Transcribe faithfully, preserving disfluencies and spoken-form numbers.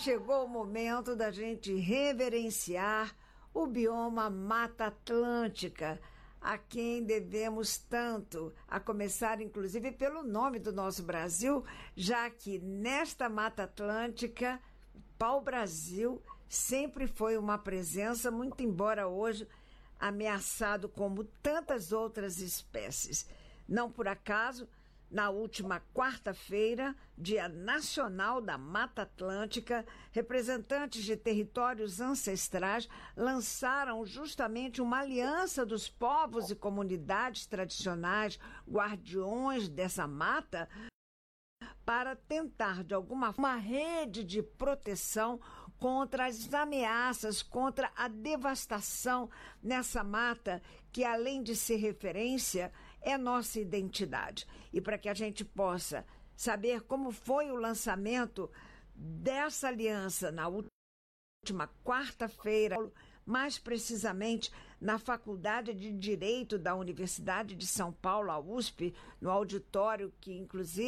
Chegou o momento da gente reverenciar o bioma Mata Atlântica, a quem devemos tanto, a começar inclusive pelo nome do nosso Brasil, já que nesta Mata Atlântica, pau-brasil sempre foi uma presença, muito embora hoje ameaçado como tantas outras espécies. Não por acaso, na última quarta-feira, Dia Nacional da Mata Atlântica, representantes de territórios ancestrais lançaram justamente uma aliança dos povos e comunidades tradicionais, guardiões dessa mata, para tentar, de alguma forma, uma rede de proteção contra as ameaças, contra a devastação nessa mata, que além de ser referência, é nossa identidade. E para que a gente possa saber como foi o lançamento dessa aliança na última quarta-feira, mais precisamente na Faculdade de Direito da Universidade de São Paulo, a U S P, no auditório que, inclusive,